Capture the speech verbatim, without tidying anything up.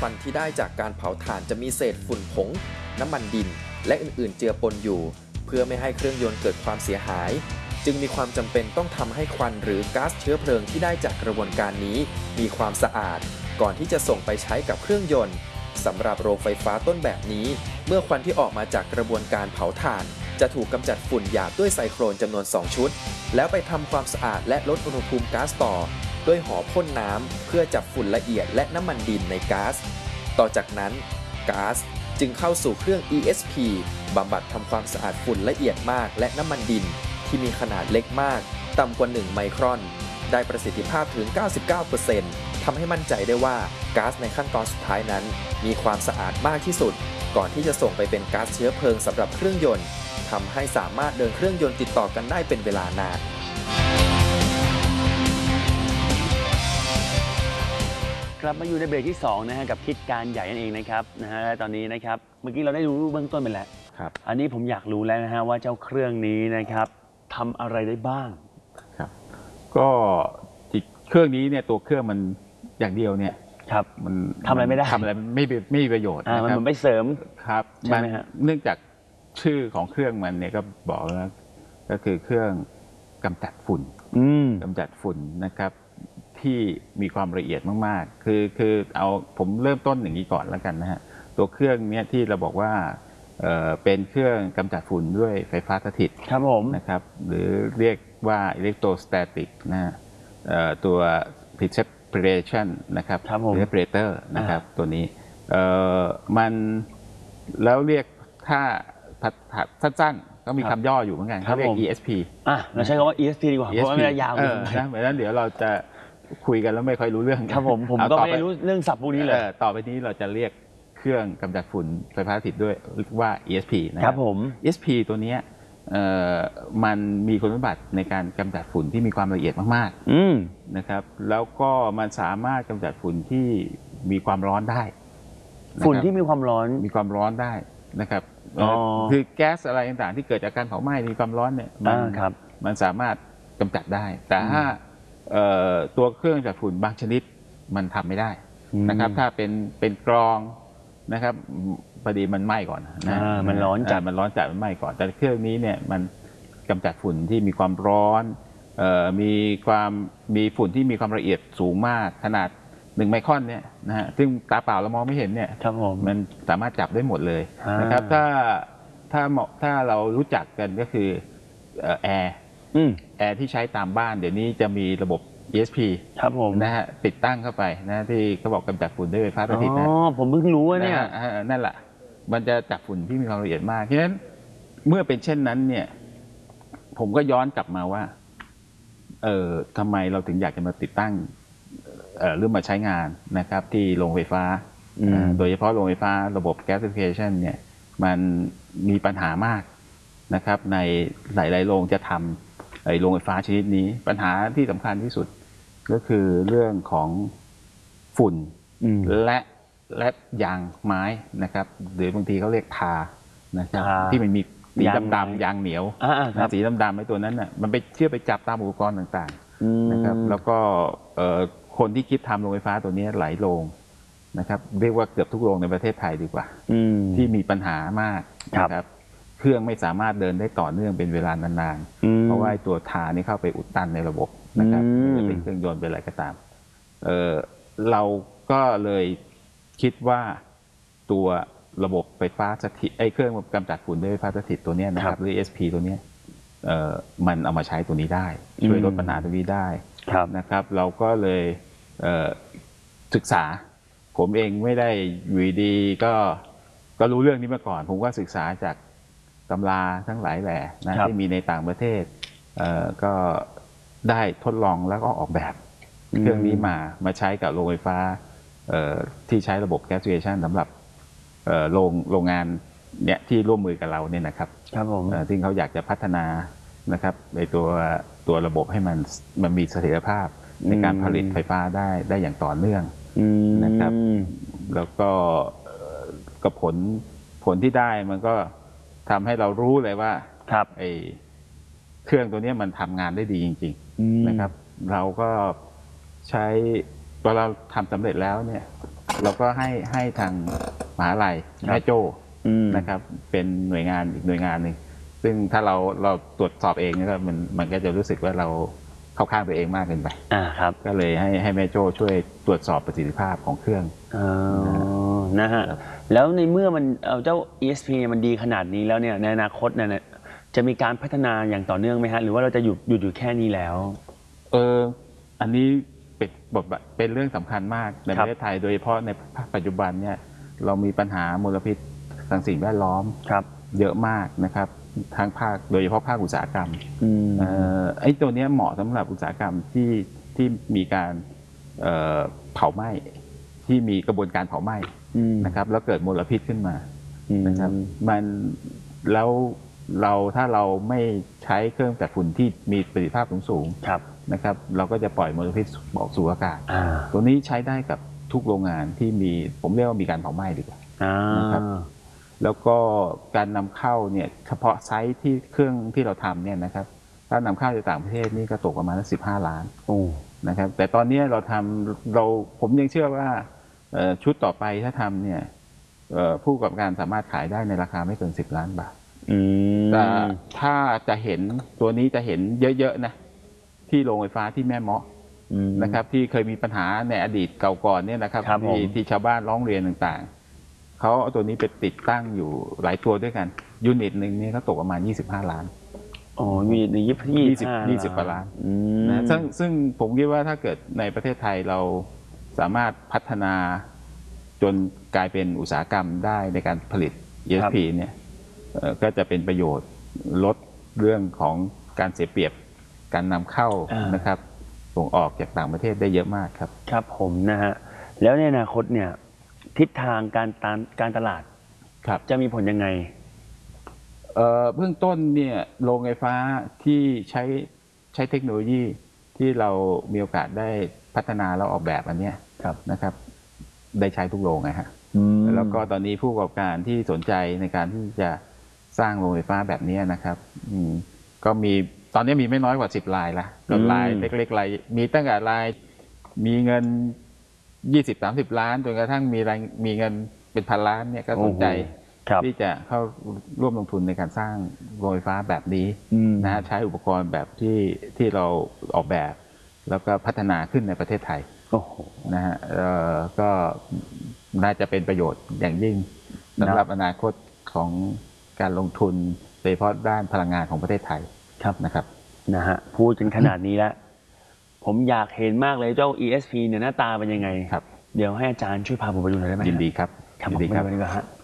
วันที่ได้จากการเผาถ่านจะมีเศษฝุ่นผงน้ำมันดินและอื่นๆเจือปนอยู่เพื่อไม่ให้เครื่องยนต์เกิดความเสียหายจึงมีความจำเป็นต้องทำให้ควันหรือก๊าซเชื้อเพลิงที่ได้จากกระบวนการนี้มีความสะอาดก่อนที่จะส่งไปใช้กับเครื่องยนต์สำหรับโรงไฟฟ้าต้นแบบนี้เมื่อควันที่ออกมาจากกระบวนการเผาถ่านจะถูกกำจัดฝุ่นหยาบด้วยไซโครนจำนวนสองชุดแล้วไปทำความสะอาดและลดอุณหภูมิก๊าซต่อด้วยหอพ่นน้ำเพื่อจับฝุ่นละเอียดและน้ำมันดินในก๊าซต่อจากนั้นก๊าซจึงเข้าสู่เครื่อง อี เอส พี บำบัดทำความสะอาดฝุ่นละเอียดมากและน้ำมันดินที่มีขนาดเล็กมากต่ำกว่าหนึ่งไมครอนได้ประสิทธิภาพถึง เก้าสิบเก้าเปอร์เซ็นต์ ทำให้มั่นใจได้ว่าก๊าซในขั้นตอนสุดท้ายนั้นมีความสะอาดมากที่สุดก่อนที่จะส่งไปเป็นก๊าซเชื้อเพลิงสำหรับเครื่องยนต์ทำให้สามารถเดินเครื่องยนต์ติดต่อกันได้เป็นเวลานานกลับมาอยู่ในเบรกที่สองนะฮะกับคิดการใหญ่นั่นเองนะครับนะฮะตอนนี้นะครับเมื่อกี้เราได้รู้เบื้องต้นไปแล้วครับอันนี้ผมอยากรู้แล้วนะฮะว่าเจ้าเครื่องนี้นะครับทำอะไรได้บ้างครับก็เครื่องนี้เนี่ยตัวเครื่องมันอย่างเดียวเนี่ยครับมันทำอะไรไม่ได้ทำอะไรไม่ไม่มีประโยชน์มันเหมือนไปเสริมครับใช่ไหมฮะเนื่องจากชื่อของเครื่องมันเนี่ยก็บอกแล้วก็คือเครื่องกำจัดฝุ่นกำจัดฝุ่นนะครับที่มีความละเอียดมากๆคือคือเอาผมเริ่มต้นอย่างนี้ก่อนแล้วกันนะฮะตัวเครื่องเนี้ยที่เราบอกว่าเอ่อเป็นเครื่องกำจัดฝุ่นด้วยไฟฟ้าสถิตครับผมนะครับหรือเรียกว่าอิเล็กโทรสแตติกนะฮะตัว precipitation นะครับหรือ separator นะครับตัวนี้เอ่อมันแล้วเรียกถ้าสั้นๆก็มีคำย่ออยู่เหมือนกันเขาเรียก อี เอส พีอ่ะเราใช้คำว่า อี เอส พี ดีกว่าเพราะว่ามันยาวเลยนะเหมือนนั้นเดี๋ยวเราจะคุยกันแล้วไม่ค่อยรู้เรื่องครับผมผมก็ไม่รู้เรื่องศัพท์พวกนี้เลยต่อไปนี้เราจะเรียกเครื่องกำจัดฝุ่นไฟฟ้าสถิตด้วยว่า อี เอส พีนะครับผมอี เอส พี ตัวนี้มันมีคุณสมบัติในการกำจัดฝุ่นที่มีความละเอียดมากๆนะครับแล้วก็มันสามารถกำจัดฝุ่นที่มีความร้อนได้ฝุ่นที่มีความร้อนมีความร้อนได้นะครับคือแก๊สอะไรต่างๆที่เกิดจากการเผาไหม้มีความร้อนเนี่ยมันมันสามารถกำจัดได้แต่ถ้าตัวเครื่องจัดฝุ่นบางชนิดมันทำไม่ได้นะครับถ้าเป็นเป็นกรองนะครับพอดีมันไหม้ก่อนนะมันร้อนจัดมันร้อนจัดมันไหม้ก่อนแต่เครื่องนี้เนี่ยมันกำจัดฝุ่นที่มีความร้อนมีความมีฝุ่นที่มีความละเอียดสูงมากขนาดหนึ่งไมครอนเนี่ยนะฮะซึ่งตาเปล่าเรามองไม่เห็นเนี่ยมันสามารถจับได้หมดเลยนะครับถ้าถ้าถ้าเรารู้จักกันก็คือแอร์แอร์ที่ใช้ตามบ้านเดี๋ยวนี้จะมีระบบ อี เอส พีครับผมนะฮะติดตั้งเข้าไปนะที่เขาบอกกำจัดฝุ่นด้วยไฟฟ้าสถิตนะอ๋อผมเพิ่งรู้ว่าเนี่ยนั่นแหละมันจะจับฝุ่นที่มีความละเอียดมากเพราะฉะนั้นเมื่อเป็นเช่นนั้นเนี่ยผมก็ย้อนกลับมาว่าเออทำไมเราถึงอยากจะมาติดตั้งหรือมาใช้งานนะครับที่โรงไฟฟ้าโดยเฉพาะโรงไฟฟ้าระบบ gasification เนี่ยมันมีปัญหามากนะครับในหลายๆโรงจะทำไอ้โรงไฟฟ้าชนิดนี้ปัญหาที่สำคัญที่สุดก็คือเรื่องของฝุ่นและและยางไม้นะครับหรือบางทีเขาเรียกทานะครับที่มันมีสีดำๆยางเหนียวสีดำๆไอ้ตัวนั้นน่ะมันไปเชื่อไปจับตามอุปกรณ์ต่างๆนะครับแล้วก็คนที่คิดทำโรงไฟฟ้าตัวนี้หลายโรงนะครับเรียกว่าเกือบทุกโรงในประเทศไทยดีกว่าที่มีปัญหา มากนะครับเครื่องไม่สามารถเดินได้ต่อเนื่องเป็นเวลานานๆเพราะว่าตัวทานี่เข้าไปอุดตันในระบบนะครับจะเป็นเครื่องยนต์เป็นอะไรก็ตามเออเราก็เลยคิดว่าตัวระบบไฟฟ้าสถิตไอ้เครื่องกำจัดฝุ่นด้วยไฟฟ้าสถิตตัวนี้นะครับหรือ อี เอส พี ตัวนี้เอ่อมันเอามาใช้ตัวนี้ได้ช่วยลดปัญหาตรงนี้ได้นะครับเราก็เลยเอ่อศึกษาผมเองไม่ได้อยู่ดีก็ก็รู้เรื่องนี้มาก่อนผมก็ศึกษาจากตำราทั้งหลายแหล่นะที่มีในต่างประเทศเอ่อก็ได้ทดลองแล้วก็ออกแบบเครื่องนี้มามาใช้กับโรงไฟฟ้าที่ใช้ระบบ gasification สำหรับโรงโรงงานเนี่ยที่ร่วมมือกับเราเนี่ยนะครับครับผมซึ่งเขาอยากจะพัฒนานะครับในตัวตัวระบบให้มันมันมีเสถียรภาพในการผลิตไฟฟ้าได้ได้อย่างต่อเนื่องนะครับแล้วก็ก็ผลผลที่ได้มันก็ทำให้เรารู้เลยว่าไอ้เครื่องตัวนี้มันทำงานได้ดีจริงๆนะครับเราก็ใช้พอเราทำสำเร็จแล้วเนี่ยเราก็ให้ให้ทางมหาลัยแม่โจ้อืมนะครับเป็นหน่วยงานอีกหน่วยงานหนึ่งซึ่งถ้าเราเราตรวจสอบเองเนี่ยก็มันมันก็จะรู้สึกว่าเราเข้าข้างตัวเองมากเกินไปอ่าครับก็เลยให้ให้แม่โจ้ช่วยตรวจสอบประสิทธิภาพของเครื่องอ๋อนะฮะแล้วในเมื่อมันเอาเจ้า อี เอส พี เนี่ยมันดีขนาดนี้แล้วเนี่ยในอนาคตเนี่ยจะมีการพัฒนาอย่างต่อเนื่องไหมฮะหรือว่าเราจะหยุดหยุดอยู่แค่นี้แล้วเอออันนี้เป็นบทบาทเป็นเรื่องสำคัญมากในประเทศไทยโดยเฉพาะในปัจจุบันเนี่ยเรามีปัญหามลพิษทางสิ่งแวดล้อมครับเยอะมากนะครับทั้งภาคโดยเฉพาะภาคอุตสาหกรรมอืมเอ่อไอ้ตัวเนี้ยเหมาะสำหรับอุตสาหกรรมที่ที่มีการเอ่อเผาไหม้ที่มีกระบวนการเผาไหม้อืมนะครับแล้วเกิดมลพิษขึ้นมาอืมนะครับมันแล้วเราถ้าเราไม่ใช้เครื่องจัดฝุ่นที่มีประสิทธิภาพสูงครับๆนะครับเราก็จะปล่อยมลพิษออกสู่อากาศอ่าตัวนี้ใช้ได้กับทุกโรงงานที่มีผมเรียกว่ามีการเผาไหม้ดีกว่าอ่านะครับ แล้วก็การนำเข้าเนี่ยเฉพาะไซส์ที่เครื่องที่เราทำเนี่ยนะครับถ้านำเข้าจากต่างประเทศนี่ก็ตกประมาณสิบห้าล้านโอ้นะครับแต่ตอนนี้เราทำเราผมยังเชื่อว่าเอ่อชุดต่อไปถ้าทำเนี่ยเอ่อผู้ประกอบการสามารถขายได้ในราคาไม่เกินสิบล้านบาทอืมแต่ถ้าจะเห็นตัวนี้จะเห็นเยอะๆนะที่โรงไฟฟ้าที่แม่เมาะอืมนะครับที่เคยมีปัญหาในอดีตเก่าก่อนเนี่ยนะครับครับผมที่ที่ชาวบ้านร้องเรียนต่างๆเขาเอาตัวนี้ไปติดตั้งอยู่หลายตัวด้วยกันยูนิตหนึ่งเนี่ยก็ตกประมาณยี่สิบห้าล้านอ๋อมีในยี่สิบยี่สิบยี่สิบกว่าล้านอืมนะซึ่งซึ่งผมคิดว่าถ้าเกิดในประเทศไทยเราสามารถพัฒนาจนกลายเป็นอุตสาหกรรมได้ในการผลิต อี เอส พี เนี่ยเอ่อก็จะเป็นประโยชน์ลดเรื่องของการเสียเปรียบการนำเข้าอ่านนะครับส่งออกจากต่างประเทศได้เยอะมากครับครับผมนะฮะแล้วในอนาคตเนี่ยทิศทางการตามการตลาดครับจะมีผลยังไงเอ่อเบื้องต้นเนี่ยโรงไฟฟ้าที่ใช้ใช้เทคโนโลยีที่เรามีโอกาสได้พัฒนาแล้วออกแบบอันเนี้ยครับนะครับ ได้ใช้ทุกโรงนะฮะอืมแล้วก็ตอนนี้ผู้ประกอบการที่สนใจในการที่จะสร้างโรงไฟฟ้าแบบนี้นะครับอืมก็มีตอนนี้มีไม่น้อยกว่าสิบรายละก็รายเล็กๆรายมีตั้งแต่รายมีเงินยี่สิบสามสิบล้านจนกระทั่งมีรายมีเงินเป็นพันล้านเนี่ยก็สนใจครับที่จะเข้าร่วมลงทุนในการสร้างโรงไฟฟ้าแบบนี้อืมนะฮะใช้อุปกรณ์แบบที่ที่เราออกแบบ แล้วก็พัฒนาขึ้นในประเทศไทยโอ้โหนะฮะเอ่อก็น่าจะเป็นประโยชน์อย่างยิ่งสำหรับอนาคตของการลงทุนโดยเฉพาะด้านพลังงานของประเทศไทยครับนะครับนะฮะพูดกันขนาดนี้แล้ว ผมอยากเห็นมากเลยเจ้า อี เอส พี เนี่ยหน้าตาเป็นยังไงครับเดี๋ยวให้อาจารย์ช่วยพาผมไปดูหน่อยได้ไหมยินดีครับครับยิผมนดีไปครับดูกันดีกว่าฮะ